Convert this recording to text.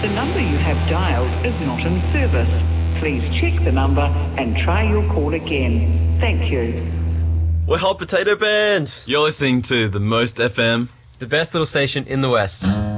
The number you have dialed is not in service. Please check the number and try your call again. Thank you. We're Hot Potato Band. You're listening to The Most FM. The best little station in the West.